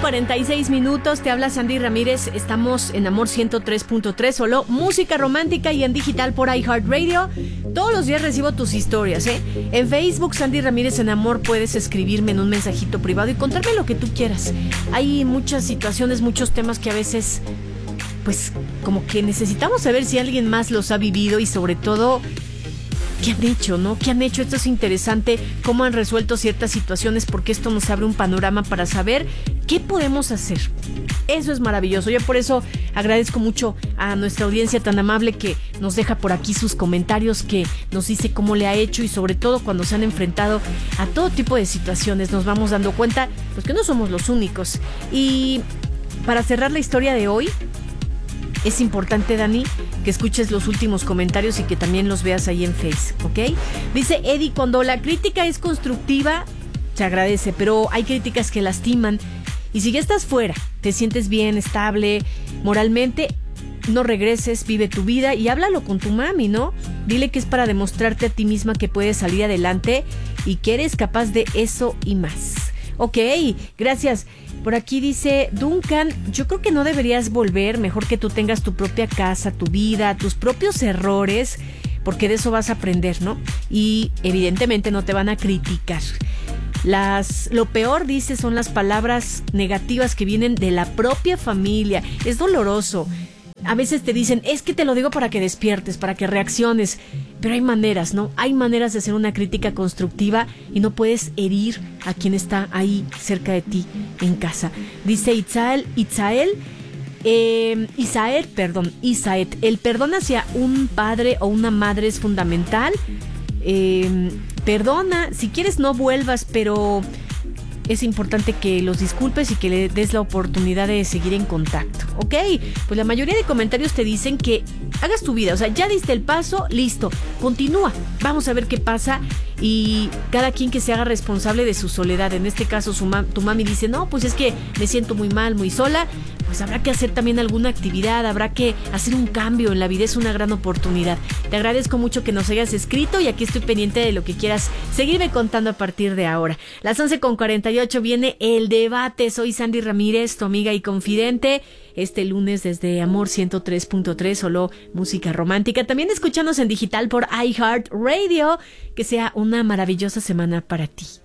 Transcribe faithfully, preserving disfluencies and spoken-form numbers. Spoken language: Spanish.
cuarenta y seis minutos, te habla Sandy Ramírez. Estamos en Amor ciento tres punto tres, solo música romántica y en digital por iHeartRadio. Todos los días recibo tus historias, ¿eh? En Facebook, Sandy Ramírez en Amor, puedes escribirme en un mensajito privado y contarme lo que tú quieras. Hay muchas situaciones, muchos temas que a veces, pues, como que necesitamos saber si alguien más los ha vivido y sobre todo, ¿qué han hecho, no? ¿Qué han hecho? Esto es interesante, cómo han resuelto ciertas situaciones, porque esto nos abre un panorama para saber qué podemos hacer. Eso es maravilloso. Yo por eso agradezco mucho a nuestra audiencia tan amable que nos deja por aquí sus comentarios, que nos dice cómo le ha hecho y sobre todo cuando se han enfrentado a todo tipo de situaciones. Nos vamos dando cuenta, pues, que no somos los únicos. Y para cerrar la historia de hoy, es importante, Dani, que escuches los últimos comentarios y que también los veas ahí en Face, ¿ok? Dice Eddie, cuando la crítica es constructiva, se agradece, pero hay críticas que lastiman. Y si ya estás fuera, te sientes bien, estable, moralmente, no regreses, vive tu vida y háblalo con tu mami, ¿no? Dile que es para demostrarte a ti misma que puedes salir adelante y que eres capaz de eso y más. Ok, gracias. Por aquí dice Duncan, yo creo que no deberías volver, mejor que tú tengas tu propia casa, tu vida, tus propios errores, porque de eso vas a aprender, ¿no? Y evidentemente no te van a criticar. Las, lo peor, dice, son las palabras negativas que vienen de la propia familia. Es doloroso. A veces te dicen, es que te lo digo para que despiertes, para que reacciones. Pero hay maneras, ¿no? Hay maneras de hacer una crítica constructiva y no puedes herir a quien está ahí cerca de ti en casa. Dice Itzael, Itzael, eh, Isaet, perdón, Isaet. El perdón hacia un padre o una madre es fundamental. Eh, perdona, si quieres no vuelvas, pero es importante que los disculpes y que le des la oportunidad de seguir en contacto, ¿ok? Pues la mayoría de comentarios te dicen que hagas tu vida, o sea, ya diste el paso, listo, continúa, vamos a ver qué pasa y cada quien que se haga responsable de su soledad. En este caso su ma- tu mami dice, no, pues es que me siento muy mal, muy sola, pues habrá que hacer también alguna actividad, habrá que hacer un cambio en la vida, es una gran oportunidad. Te agradezco mucho que nos hayas escrito y aquí estoy pendiente de lo que quieras seguirme contando a partir de ahora. Las once con cuarenta y ocho viene el debate. Soy Sandy Ramírez, tu amiga y confidente. Este lunes desde Amor ciento tres punto tres, solo música romántica. También escúchanos en digital por iHeartRadio. Que sea una maravillosa semana para ti.